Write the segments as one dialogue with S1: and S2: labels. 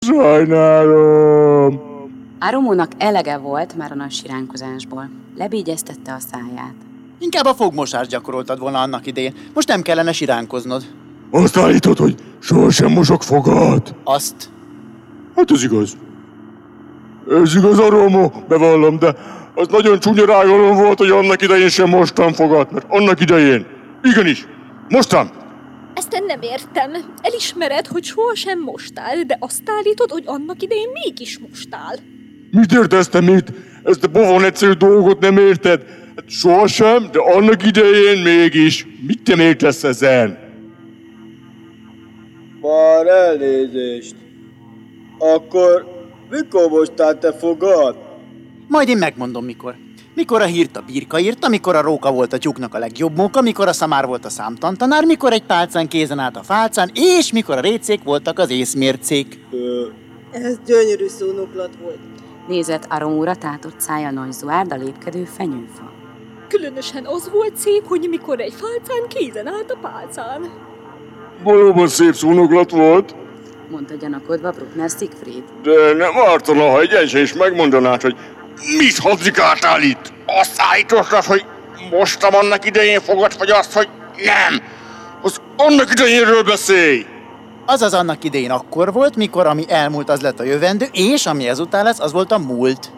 S1: Sajnálom.
S2: Aromónak elege volt már a nagy siránkozásból. Lebégyeztette a száját.
S3: Inkább a fogmosást gyakoroltad volna annak idején. Most nem kellene siránkoznod.
S1: Azt állítod, hogy sohasem mosok fogat?
S3: Azt.
S1: Hát ez igaz. Ez igaz, Aromó, bevallom, de az nagyon csúnya rágalom volt, hogy annak idején sem mostam fogat, mert annak idején, igenis, mostam.
S4: Ezt én nem értem. Elismered, hogy sohasem mostál, de azt állítod, hogy annak idején mégis mostál.
S1: Mit értesz te mit? Ezt a bovon egyszerű dolgot nem érted? Hát sohasem, de annak idején mégis. Mit te értesz ezen?
S5: Már elnézést. Akkor mikor mostál te fogad?
S3: Majd én megmondom mikor. Mikor a hírt a birka írta, mikor a róka volt a tyúknak a legjobb móka, mikor a szamár volt a számtantanár, mikor egy pálcán kézen állt a fálcán, és mikor a récék voltak az észmércék.
S6: Ez gyönyörű szónoklat volt.
S2: Nézett Aromóra tátott szája nagy zuárd a lépkedő fenyőfa.
S4: Különösen az volt szép, hogy mikor egy fálcán kézen állt a pálcán.
S1: Valóban szép szónoklat volt,
S2: Mondta gyanakodva Bruckner Siegfried.
S1: de nem ártana, ha egyensen is megmondanád, hogy mit hadzikáltál itt? Azt állítottad, hogy mostam annak idején fogad, vagy azt, hogy nem? Az annak idejénről beszélj!
S3: Azaz annak idején akkor volt, mikor ami elmúlt az lett a jövendő, és ami ezután lesz, az volt a múlt.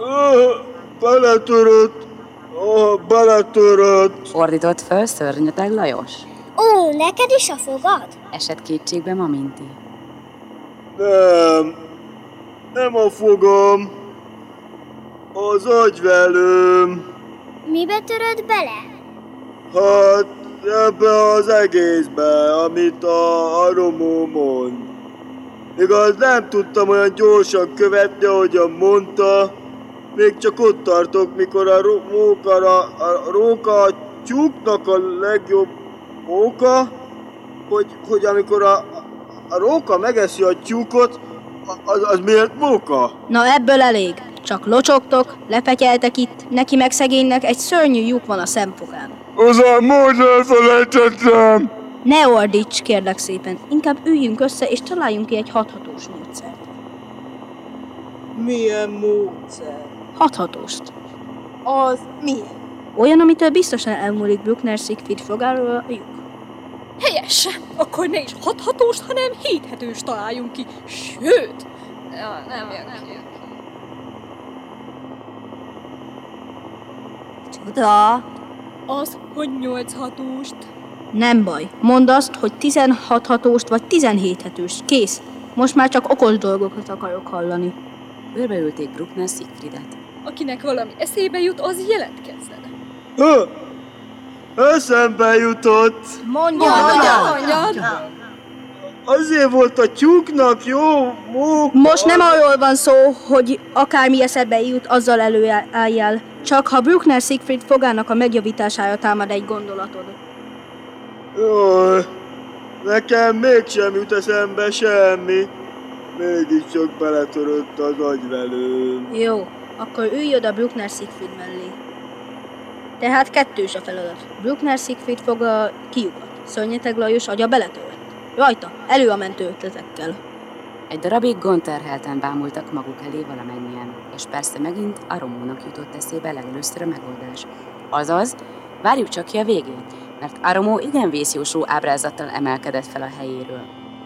S5: Beletörött.
S2: Ordított föl szörnyeteg Lajos.
S7: Ó, neked is a fogad?
S2: Esett kétségbe Maminti.
S5: Nem a fogam. Az agyvelőm.
S7: Mibe töröd bele?
S5: Hát ebbe az egészbe, amit a Aromó mond. Igaz, nem tudtam olyan gyorsan követni, ahogyan mondta. Még csak ott tartok, mikor a róka a tyúknak a legjobb móka, hogy amikor a róka megeszi a tyúkot, az miért móka?
S8: Na ebből elég. Csak locsogtok, lefetyeltek itt, neki meg szegénynek egy szörnyű lyuk van a szemfogán.
S1: Azán majd elfelejtettem!
S8: Ne ordíts, kérlek szépen. Inkább üljünk össze és találjunk ki egy hathatós módszert.
S6: Milyen módszer?
S8: Hathatóst.
S6: Az milyen?
S8: Olyan, amitől biztosan elmúlik Bruckner Siegfried fogáról a lyuk.
S4: Helyes! Akkor ne is hathatóst, hanem héthetőst találjunk ki. Sőt, nem jön ki.
S8: Csoda!
S4: Az, hogy 8 hatóst.
S8: Nem baj. Mondd azt, hogy 16 hatóst vagy 17 hetőst. Kész. Most már csak okos dolgokat akarok hallani.
S2: Körbeülték Bruckner Siegfriedet.
S4: Akinek valami eszébe jut, az jelentkezzen.
S5: Eszembe jutott.
S8: Mondjad!
S5: Azért volt a tyúknak jó móka.
S8: Most nem arról van szó, hogy akármi eszedbe jut, azzal előálljál. Csak ha Bruckner Siegfried fogának a megjavítására támad egy gondolatod.
S5: Jaj, nekem mégsem jut eszembe semmi. Mégiscsak beletörött az agyvelőm.
S8: Jó, akkor ülj oda Bruckner Siegfried mellé. Tehát kettős a feladat. Bruckner Siegfried foga kiugat. Szörnyeteg Lajos agya beletört. Rajta, elő a mentő ötletekkel.
S2: Egy darabig gondterhelten bámultak maguk elé valamennyien, és persze megint Aromónak jutott eszébe legelőször a megoldás. Azaz, várjuk csak ki a végét, mert Aromó igen vészjósó ábrázattal emelkedett fel a helyéről.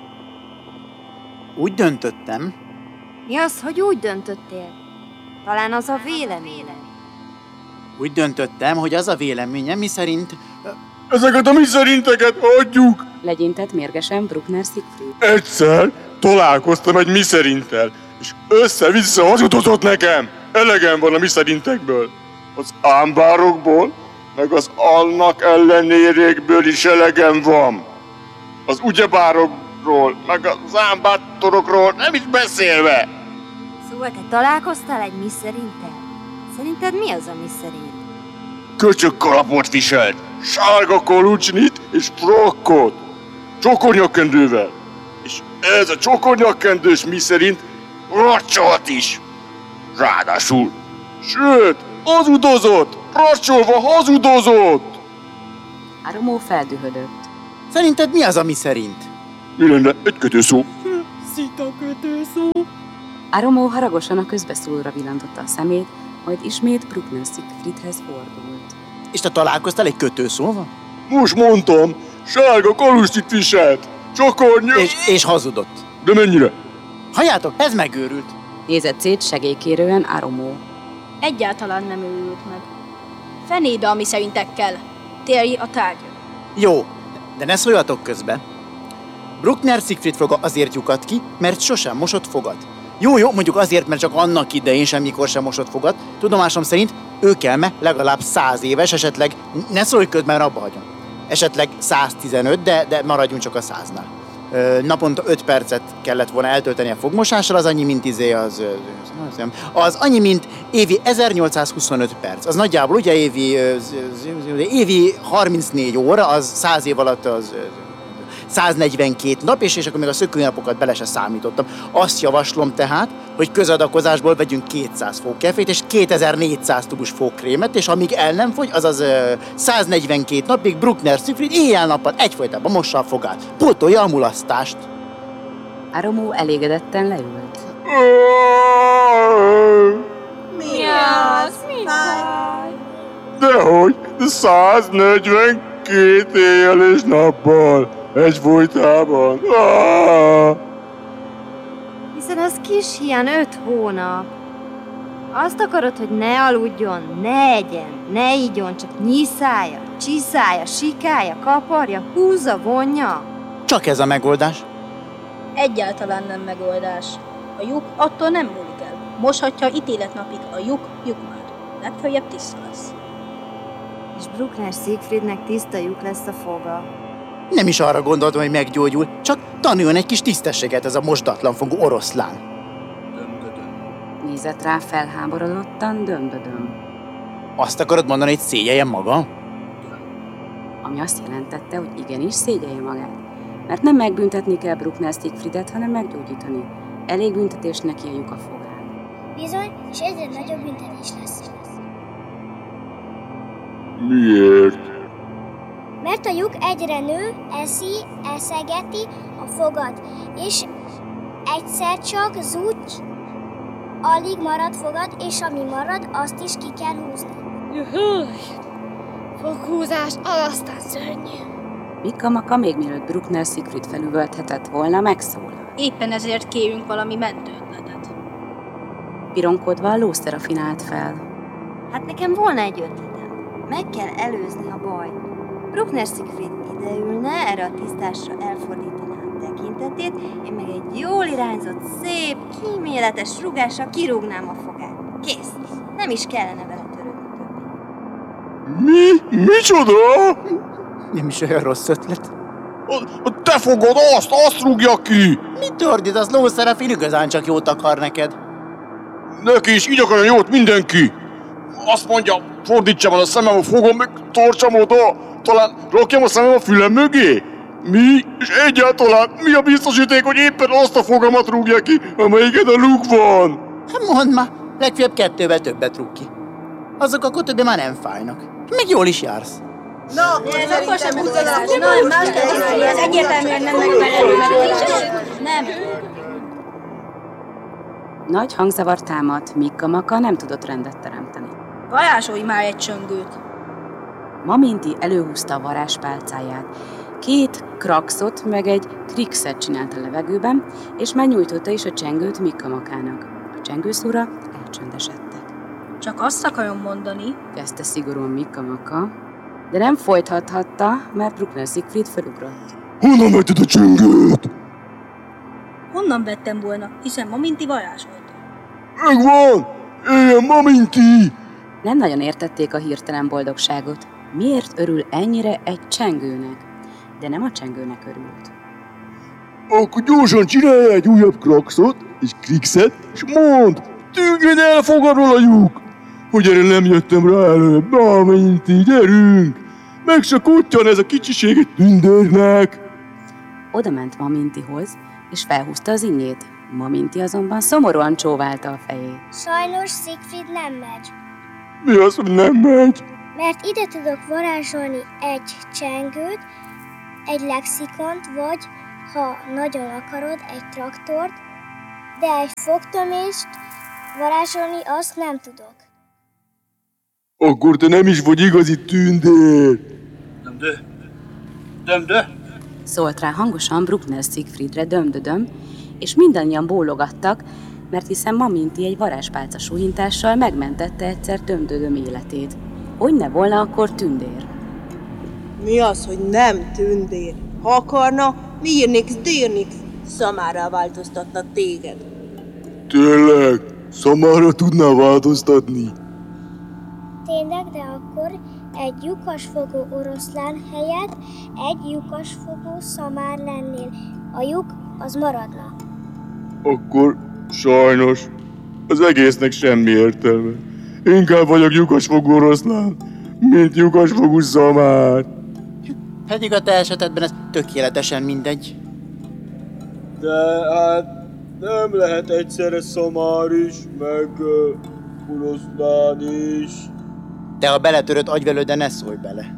S3: Úgy döntöttem.
S9: Mi az, hogy úgy döntöttél? Talán az a véleményed.
S3: Úgy döntöttem, hogy az a véleményem, miszerint...
S1: Ezeket a mi szerinteket adjuk!
S2: Legyintett mérgesen Bruckner Siegfried.
S1: Egyszer találkoztam egy miszerintel, és össze-vissza hazudozott nekem. Elegem van a miszerintekből. Az ámbárokból, meg az annak ellenérékből is elegem van. Az ugyebárokról, meg az ámbátorokról nem is beszélve.
S9: Szóval te találkoztál egy miszerintel? Szerinted mi az a miszerint?
S1: Köcsög kalapot viselt, sárga kolucsnit és frakkot, csokornyakkendővel. És ez a csokornyakkendős miszerint racsolt is. Ráadásul, sőt, hazudozott, racsolva hazudozott.
S2: Aromó feldühödött.
S3: Szerinted mi az a miszerint?
S1: Mi lenne egy kötőszó?
S6: Szita kötőszó.
S2: Aromó haragosan a közbeszólóra villantotta a szemét, majd ismét Bruckner Siegfriedhez fordult.
S3: És te találkoztál egy kötőszóval?
S1: Most mondtam, sárga kalustit viselt. Csokornya.
S3: És hazudott.
S1: De mennyire?
S3: Halljátok, ez megőrült.
S2: Nézett szét segélykérően Aromó.
S8: Egyáltalán nem őrült meg. Fenébe, ami szerintek kell. Térj a tárgyra.
S3: Jó, de ne szóljatok közbe. Bruckner Siegfried foga azért lyukadt ki, mert sosem mosott fogat. Jó, mondjuk azért, mert csak annak idején semmikor sem mosott fogat. Tudomásom szerint őkelme legalább 100 éves, esetleg, ne szólj közbe, mert abba hagyom. Esetleg 115, de maradjunk csak a 100-nál. Naponta 5 percet kellett volna eltölteni a fogmosással, az annyi, mint az annyi, mint évi 1825 perc. Az nagyjából ugye évi 34 óra, az 100 év alatt az 142 nap, és akkor még a szökőnapokat bele se számítottam. Azt javaslom tehát, hogy közadakozásból vegyünk 200 fókefét és 2400 tubus fókrémet, és amíg el nem fogy, azaz 142 napig Bruckner Siegfried éjjel-nappal egyfolytában mossa a fogát. Pótolja a mulasztást.
S2: Aromó elégedetten leült.
S6: Mi az? Mi baj?
S1: Dehogy, de 142 éjjel és nappal. Egyfolytában.
S9: Hiszen az kis hián 5 hónap. Azt akarod, hogy ne aludjon, ne egyen, ne igyon, csak nyiszálja, csiszálja, sikálja, kaparja, húzza, vonja.
S3: Csak ez a megoldás.
S8: Egyáltalán nem megoldás. A lyuk attól nem múlik el. Moshatja ítéletnapig a lyuk lyukmát. Legfeljebb tiszta lesz.
S9: És Bruckner Siegfriednek tiszta lyuk lesz a foga.
S3: Nem is arra gondoltam, hogy meggyógyul, csak tanuljon egy kis tisztességet ez a mosdatlan fogú oroszlán.
S2: Nézett rá felháborodottan, dömbödöm.
S3: Azt akarod mondani, hogy szégyeljem magam?
S2: Ami azt jelentette, hogy igenis szégyelje magát. Mert nem megbüntetni kell Bruckner Siegfriedet, hanem meggyógyítani. Elég büntetés neki a lyuk a fogán.
S7: Bizony, és egyre nagyobb büntetés lesz.
S1: Miért?
S7: Mert a lyuk egyre nő, eszegeti a fogat, és egyszer csak zúgy, alig marad fogad, és ami marad, azt is ki kell húzni.
S4: Foghúzás, aztán szörnyű.
S2: Mikka-Makka még mielőtt Bruckner Siegfried felüvölthetett volna, megszólal.
S8: Éppen ezért kérünk valami mentőötletet.
S2: Pironkodva a Lószterafin állt fel.
S9: Hát nekem volna egy ötletem. Meg kell előzni a bajt. Bruckner Siegfried ideülne, erre a tisztásra elfordítaná a tekintetét, én meg egy jól irányzott, szép, kíméletes rúgással kirúgnám a fogát. Kész. Nem is kellene vele törődni többé.
S1: Micsoda?
S3: Nem is olyan rossz ötlet.
S1: A te fogod, azt rúgja ki!
S3: Mit ordítasz, Lószerafin, igazán csak jót akar neked?
S1: Neki is így akarja jót mindenki! Azt mondja, fordítsam el a szemem a fogom, meg tartsam oda! Talán rakjam a szemem a fülem mögé? Mi? És egyáltalán mi a biztosíték, hogy éppen azt a fogamat rúgja ki, amelyiken a luk van?
S3: Hát mondd már, legfeljebb 2-vel többet rúg ki. Azok akkor többé már nem fájnak. Még jól is jársz.
S6: Na, ez akkor sem utalás.
S8: Nem, más kell csinálni, ez egyértelműen nem megfelelő megoldás. Nem.
S2: Nagy hangzavar támadt, Mikka-Makka nem tudott rendet teremteni.
S8: Varázsolj már egy csöngőt.
S2: Maminti előhúzta a varázspálcáját. 2 kraxot meg egy krixet csinált a levegőben, és megnyújtotta is a csengőt Mikka-Makának. A csengőszóra elcsöndesedtek.
S8: Csak azt akarom mondani,
S2: Kezdte szigorúan Mikka-Makka, de nem folytathatta, mert Bruckner Siegfried felugrott.
S1: Honnan vetted a csöngőt?
S8: honnan vettem volna, hiszen Maminti varázsolta.
S1: Megvan! Éljen Maminti!
S2: Nem nagyon értették a hirtelen boldogságot. Miért örül ennyire egy csengőnek? De nem a csengőnek örült.
S1: Akkor gyorsan csinálj egy újabb kraxot, és krixet, és mondd, tűnjön el fogadról a lyuk! Hogy erre nem jöttem rá előbb, Maminti, gyerünk! Meg se kuttyan ez a kicsiség egy tündérnek!
S2: Oda ment Mamintihoz, és felhúzta az innyét. Maminti azonban szomorúan csóválta a fejét.
S7: Sajnos Siegfried nem megy,
S1: Mi az, hogy nem megy?
S7: mert ide tudok varázsolni egy csengőt, egy lexikont vagy ha nagyon akarod, egy traktort, de egy fogtömést varázsolni azt nem tudok.
S1: Akkor te nem is vagy igazi tündér.
S5: De.
S2: Szólt rá hangosan Bruckner Siegfriedre Dömdödöm, és mindannyian bólogattak, mert hiszen Maminti egy varázspálca suhintással megmentette egyszer Dömdödöm életét. Hogy ne volna akkor tündér?
S6: Mi az, hogy nem tündér? Ha akarna, mirnix, dirnix, szamára változtatna téged.
S1: Tényleg, szamára tudná változtatni.
S7: Tényleg, de akkor egy lyukasfogó oroszlán helyett egy lyukasfogó szamár lennél. A lyuk az maradna.
S1: Akkor sajnos az egésznek semmi értelme. Inkább vagyok lyukasfogú oroszlán, mint lyukasfogú szamár.
S3: Pedig a te esetedben ez tökéletesen mindegy.
S5: De hát nem lehet egyszerre szamár is, meg oroszlán is.
S3: Te ha beletöröd agyvelőd, de ne szólj bele.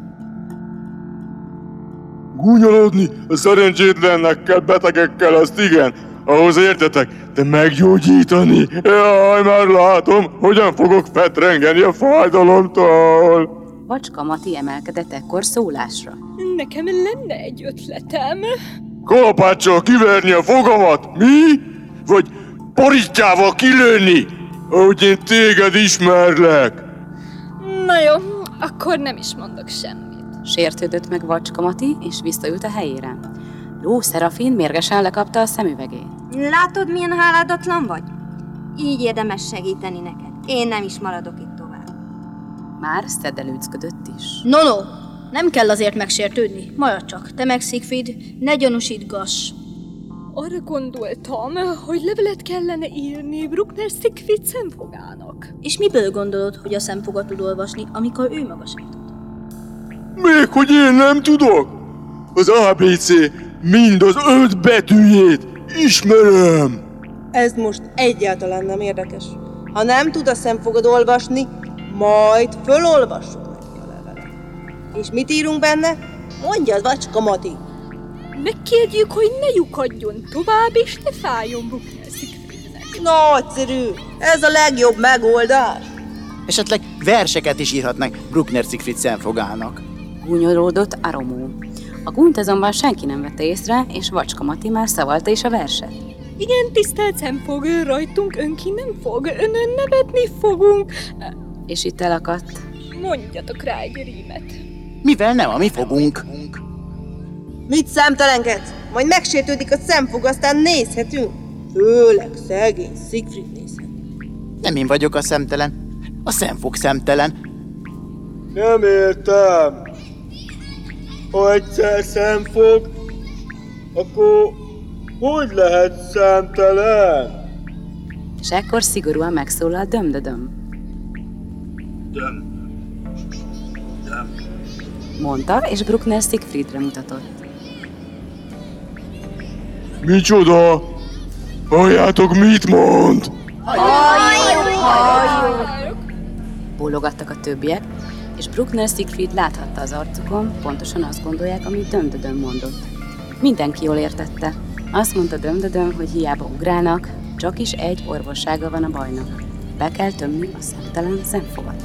S1: Gúnyolódni a szerencsétlenekkel, betegekkel, azt igen, ahhoz értetek, de meggyógyítani, jaj, már látom, hogyan fogok fetrengeni a fájdalomtól.
S2: Vacska Mati emelkedett ekkor szólásra.
S4: Nekem lenne egy ötletem.
S1: Kalapáccsal kiverni a fogamat, mi? Vagy porítjával kilőni, ahogy én téged ismerlek?
S4: Na jó, akkor nem is mondok semmit.
S2: Sértődött meg Vacska Mati, és visszaült a helyére. Ló Szerafin mérgesen lekapta a szemüvegét.
S9: Látod, milyen háládatlan vagy? Így érdemes segíteni neked. Én nem is maradok itt tovább.
S2: Már szedelőcködött is.
S8: No, nem kell azért megsértődni. Maradj csak, te meg Siegfried, ne gyanúsítgass.
S4: Arra gondoltam, hogy levelet kellene írni Bruckner Siegfried szemfogának.
S8: És miből gondolod, hogy a szemfogat tud olvasni, amikor ő maga sem tud?
S1: Még hogy én nem tudok? Az ABC mind az 5 betűjét ismerem.
S6: Ez most egyáltalán nem érdekes. Ha nem tud a szemfogad olvasni, majd fölolvassuk neki a levelet. És mit írunk benne? Mondjad, Vacska Mati!
S4: Megkérjük, hogy ne lyukadjon tovább, és ne fájjon Bruckner Siegfriednek.
S6: Nagyszerű! Ez a legjobb megoldás!
S3: Esetleg verseket is írhatnak Bruckner Siegfried szemfogának.
S2: Gúnyolódott Aromó. A gúnyt azonban senki nem vette észre, és Vacska Mati már szavalta is a verset.
S4: Igen, tisztelt szemfog, rajtunk önki nem fog, önön nevetni fogunk.
S2: És itt elakadt.
S4: Mondjatok rá egy rímet.
S3: Mivel nem a mi fogunk.
S6: Mit számtalankedsz? Majd megsértődik a szemfog, aztán nézhetünk. Főleg szegény Siegfried nézhet.
S3: Nem én vagyok a szemtelen. A szemfog szemtelen.
S5: Nem értem. Ha egyszer szemfog, akkor hogy lehet szemtelen?
S2: És ekkor szigorúan megszólalt Dömdödöm. Mondta, és Bruckner Siegfriedre mutatott.
S1: Micsoda? Halljátok, mit mond?
S2: Bólogattak a többiek, és Bruckner Siegfried láthatta az arcukon, pontosan azt gondolják, amit Dömdödöm mondott. Mindenki jól értette. Azt mondta Dömdödöm, hogy hiába ugrálnak, csak is egy orvossága van a bajnak. Be kell tömni a szemtelen szemfogat.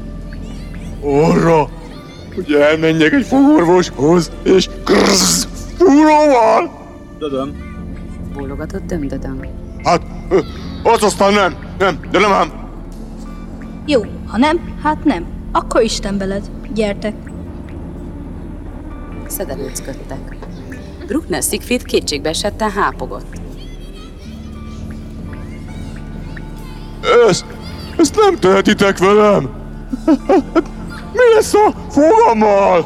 S1: Arra, hogy elmenjek egy fogorvoshoz, és fúróval?
S2: Bólogatott Dömdödöm.
S1: Hát, az aztán nem, de nem ám.
S8: Jó, ha nem, hát nem. Akkor Isten veled. Gyertek.
S2: Szedelőcködtek. Bruckner Siegfried kétségbe esetten hápogott.
S1: Ezt nem tehetitek velem! Mi lesz a fogammal?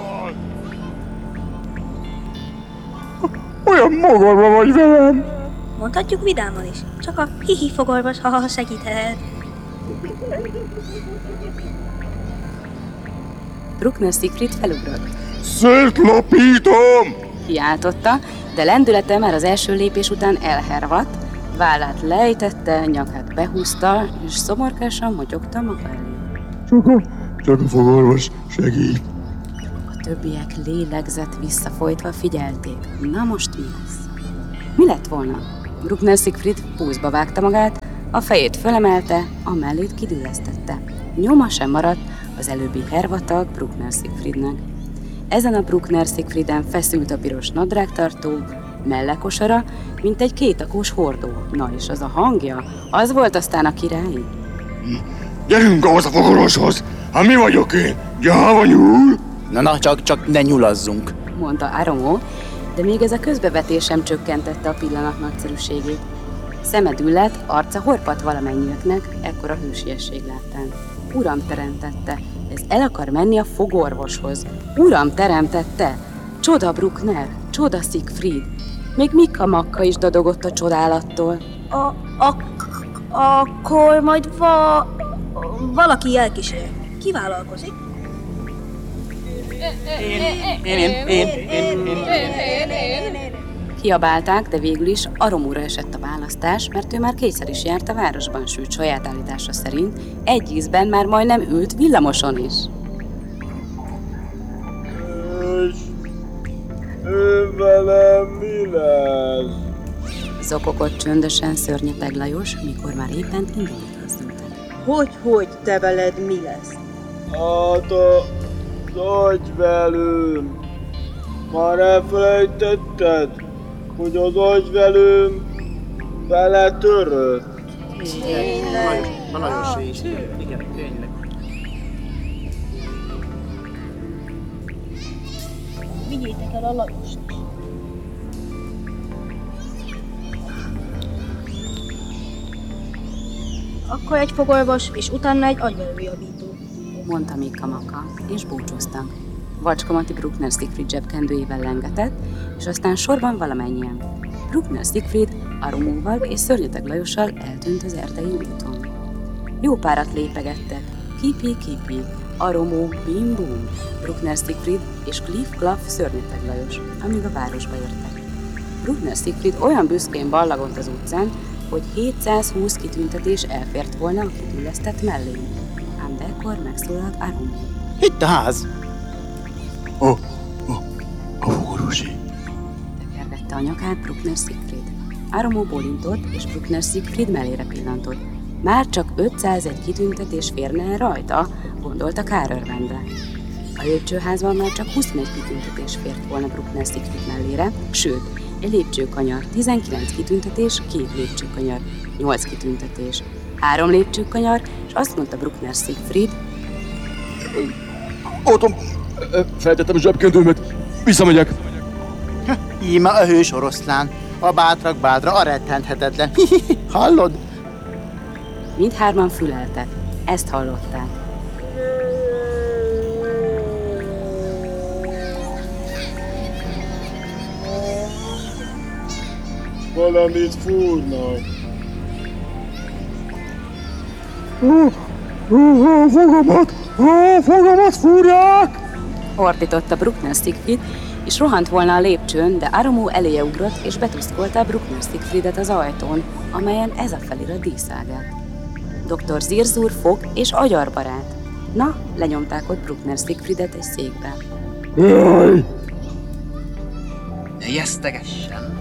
S1: Olyan magarba vagy velem!
S8: Mondhatjuk vidáman is. Csak a hihi fogorvos, ha segíthet.
S2: Bruckner Siegfried felugrott.
S1: Szétlapítom!
S2: Kiáltotta, de lendülete már az első lépés után elhervadt, vállát lejtette, nyakát behúzta, és szomorkásan motyogta maga elé.
S1: Csak a fogorvos segít.
S2: A többiek lélegzett visszafolytva figyelték. Na most mi lesz? Mi lett volna? Bruckner Siegfried púzba vágta magát, a fejét fölemelte, a mellét kidüllesztette. Nyoma sem maradt az előbbi hervatag Bruckner Siegfriednek. Ezen a Bruckner Siegfrieden feszült a piros nadrágtartó, mellekosara, mint egy kétakós hordó. Na és az a hangja, az volt aztán a királyi.
S1: Gyerünk ahhoz a fogorvoshoz! Hát mi vagyok én? Gyáva nyúl?
S3: Na, csak ne nyulazzunk.
S2: Mondta Aromó, de még ez a közbevetés sem csökkentette a pillanat nagyszerűségét. Szeme düllett, arca horpadt valamennyieknek, ekkora hősiesség láttán. Uram teremtette, ez el akar menni a fogorvoshoz. Uram teremtette! Csoda Bruckner, csoda Siegfried. Még Mikka-Makka is dadogott a csodálattól.
S8: Akkor majd valaki elkísér. Ki vállalkozik?
S3: Én.
S2: Kiabálták, de végül is Aromóra esett a választás, mert ő már kétszer is járt a városban, sőt saját állítása szerint egy ízben már majdnem ült villamoson is.
S5: És ő velem mi lesz?
S2: Zokogott csöndösen Szörnyeteg Lajos, mikor már éppen indulni készültek.
S6: Hogy te veled mi lesz?
S5: Hát az agyvelőm. Már elfelejtetted, hogy az agyvelőm beletörött?
S3: Nagyon is. Igen, tényleg.
S8: Vigyétek el a Lajost is. Akkor egy fogorvos, és utána egy agyvelőjavító.
S2: Mondta Mikka-Makka, és búcsúztak. Vacska Mati Bruckner Siegfried zsebkendőjével lengetett, és aztán sorban valamennyien. Bruckner Siegfried Aromóval és Szörnyeteg Lajossal eltűnt az erdei úton. Jó párat lépegettek. Kipi, Aromó, bim-bum, Bruckner Siegfried és Kliff-Klaff Szörnyeteg Lajos, amíg a városba értek. Bruckner Siegfried olyan büszkén ballagott az utcán, hogy 720 kitüntetés elfért volna a kidüllesztett mellén. Ám de ekkor megszólalt Aromó.
S3: Itt a ház.
S1: A fogorvosi.
S2: Tekergette a nyakát Bruckner Siegfried. Aromó bólintott, és Bruckner Siegfried mellére pillantott. Már csak 501 kitüntetés férne el rajta, gondolta kárörvendve. A lépcsőházban már csak 21 kitüntetés fért volna Bruckner Siegfried mellére, sőt, egy lépcsőkanyar, 19 kitüntetés, 2 lépcsőkanyar, 8 kitüntetés, 3 lépcsőkanyar, és azt mondta Bruckner Siegfried,
S1: Otom, feltettem a zsebkendőmet, visszamegyek.
S3: Íme a hős oroszlán. A bátrak bátra, a rettenthetetlen. Hallod?
S2: mindhárman füleltek. Ezt hallották.
S5: Valamit fúrnak.
S1: Fogamat fúrják!
S2: Ordította Bruckner Siegfried, és rohant volna a lépcsőn, de Aromó eléje ugrott, és betuszkolta Bruckner Siegfriedet az ajtón, amelyen ez a felirat díszágált. Dr. Zirzur fog és agyarbarát. Na, lenyomták ott Bruckner Siegfriedet egy székbe.
S1: Jaj!
S10: Ne jesztegessen!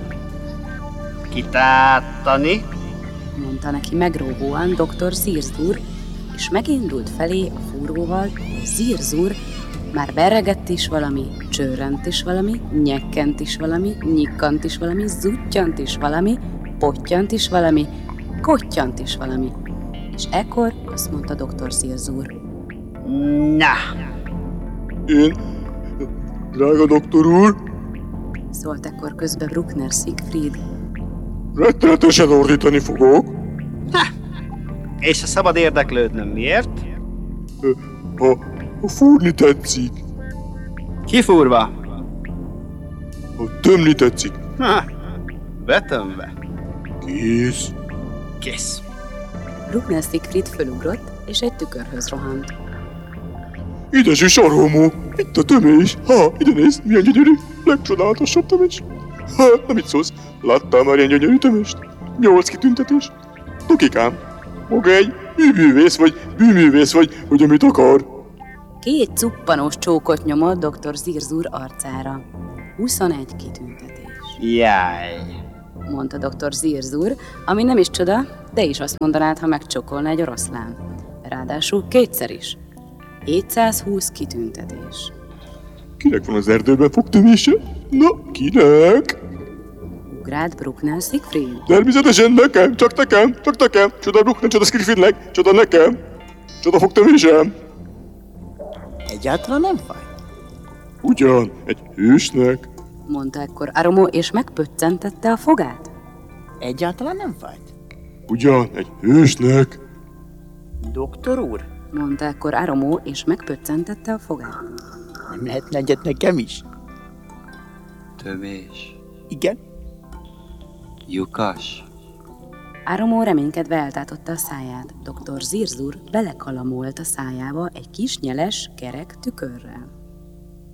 S10: Kitátani?
S2: Mondta neki megróvóan Dr. Zirzur, és megindult felé a fúróval. Zirzur már berregett is valami, csörrent is valami, nyekkent is valami, nyikkant is valami, zuttyant is valami, pottyant is valami, kottyant is valami. És ekkor azt mondta Dr. Zirzur.
S10: Na!
S1: Én, drága doktor úr,
S2: Szólt ekkor közbe Bruckner Siegfried.
S1: rettenetesen ordítani fogok.
S10: És ha szabad érdeklődnöm, miért?
S1: Ha fúrni tetszik,
S10: Kifúrva?
S1: ha tömni tetszik,
S10: Betömve.
S1: kész.
S10: Kész.
S2: Bruckner Siegfried fölugrott, és egy tükörhöz rohant.
S1: Édes Aromó, itt a tömés. Ide nézd, milyen gyönyörű, legcsodálatosabb tömés. Na mit szólsz? Láttál már ilyen gyönyörű tömést? 8 kitüntetés? Tukikám, maga egy bűművész vagy, hogy amit akar.
S2: 2 cuppanós csókot nyomott Dr. Zirzur arcára. 21 kitüntetés.
S10: Jaj.
S2: mondta dr. Zirzur, ami nem is csoda, de is azt mondanád, ha megcsokolna egy oroszlán. Ráadásul kétszer is. 720 kitüntetés.
S1: Kinek van az erdőben fogtövése? Na, kinek?
S2: Ugrált Bruckner Siegfried.
S1: Természetesen nekem, csak nekem. Csoda Bruckner, csoda Siegfriednek, csoda nekem. Csoda fogtövésem.
S3: Egyáltalán nem fáj.
S1: Ugyan, egy hősnek.
S2: Mondta ekkor Aromo, és megpöccentette a fogát.
S3: Egyáltalán nem fájt.
S1: Ugyan, egy hősnek.
S3: Doktor úr,
S2: Mondta ekkor Aromo, és megpöccentette a fogát.
S3: nem lehetne egyet nekem is?
S11: Tövés.
S3: Igen?
S11: Lyukas.
S2: Aromo reménykedve eltátotta a száját. Dr. Zirzur belekalamolt a szájába egy kis nyeles, kerek tükörrel.